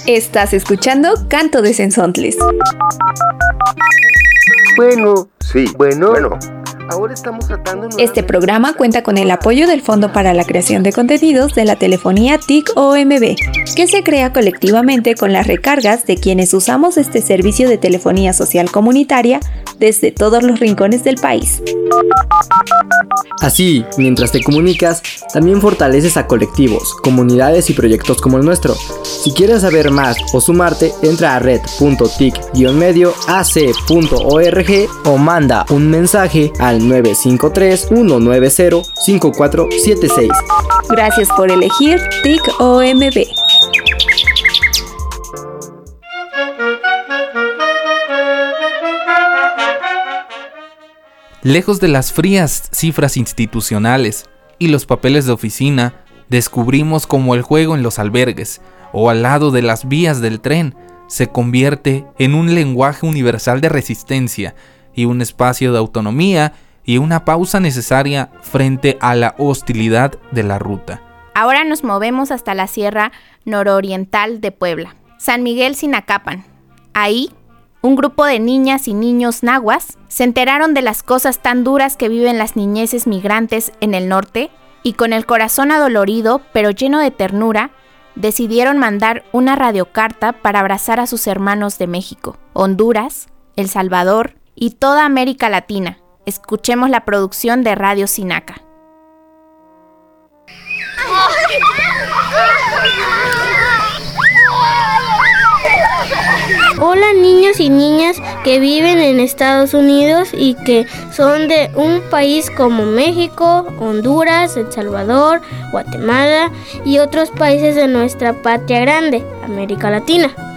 Estás escuchando Canto de Sensontles. Bueno. Ahora estamos tratando... Este programa cuenta con el apoyo del Fondo para la Creación de Contenidos de la Telefonía TIC-OMB, que se crea colectivamente con las recargas de quienes usamos este servicio de telefonía social comunitaria desde todos los rincones del país. Así, mientras te comunicas, también fortaleces a colectivos, comunidades y proyectos como el nuestro. Si quieres saber más o sumarte, entra a red.tic-medioac.org o manda un mensaje al 953-190-5476. Gracias por elegir TIC-OMB. Lejos de las frías cifras institucionales y los papeles de oficina, descubrimos cómo el juego en los albergues o al lado de las vías del tren se convierte en un lenguaje universal de resistencia y un espacio de autonomía y una pausa necesaria frente a la hostilidad de la ruta. Ahora nos movemos hasta la sierra nororiental de Puebla, San Miguel Sinacapan. Ahí, un grupo de niñas y niños nahuas se enteraron de las cosas tan duras que viven las niñeces migrantes en el norte y con el corazón adolorido pero lleno de ternura, decidieron mandar una radiocarta para abrazar a sus hermanos de México, Honduras, El Salvador y toda América Latina. Escuchemos la producción de Radio Sinaca. Hola niños y niñas que viven en Estados Unidos y que son de un país como México, Honduras, El Salvador, Guatemala y otros países de nuestra patria grande, América Latina.